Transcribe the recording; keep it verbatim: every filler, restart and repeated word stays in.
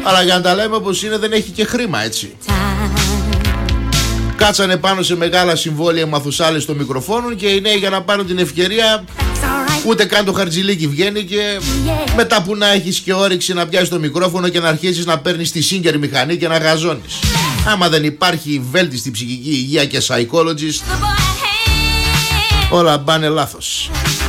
Αλλά για να τα λέμε όπως είναι, δεν έχει και χρήμα, έτσι. Κάτσανε πάνω σε μεγάλα συμβόλαια μαθουσάλες των μικροφώνων και οι νέοι για να πάρουν την ευκαιρία ούτε καν το χαρτζηλίκι βγαίνει και μετά που να έχεις και όρεξη να πιάσεις το μικρόφωνο και να αρχίσεις να παίρνεις τη Singer μηχανή και να γαζώνεις. Άμα δεν υπάρχει βέλτιστη ψυχική υγεία και psychologist, όλα πάνε λάθος.